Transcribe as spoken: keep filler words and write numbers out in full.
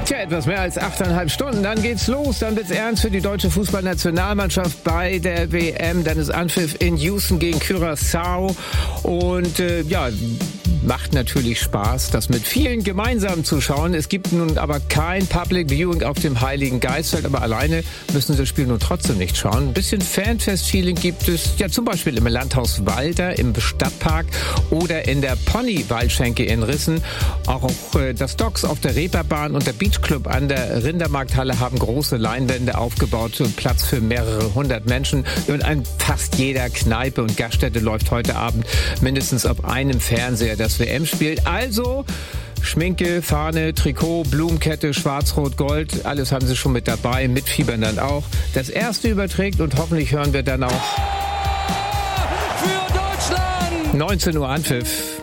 Tja, etwas mehr als achteinhalb Stunden, dann geht's los, dann wird's ernst für die deutsche Fußballnationalmannschaft bei der W M, dann ist Anpfiff in Houston gegen Curaçao und äh, ja, macht natürlich Spaß, das mit vielen gemeinsam zu schauen. Es gibt nun aber kein Public Viewing auf dem Heiligen Geistfeld, aber alleine müssen Sie das Spiel nun trotzdem nicht schauen. Ein bisschen Fanfest-Feeling gibt es ja zum Beispiel im Landhaus Walter, im Stadtpark oder in der Pony-Waldschenke in Rissen. Auch äh, das Docks auf der Reeperbahn und der Beachclub an der Rindermarkthalle haben große Leinwände aufgebaut und Platz für mehrere hundert Menschen. Und an fast jeder Kneipe und Gaststätte läuft heute Abend mindestens auf einem Fernseher das W M-Spiel. Also Schminke, Fahne, Trikot, Blumenkette, Schwarz-Rot-Gold, alles haben sie schon mit dabei, mitfiebern dann auch. Das erste überträgt und hoffentlich hören wir dann auch für Deutschland! neunzehn Uhr Anpfiff.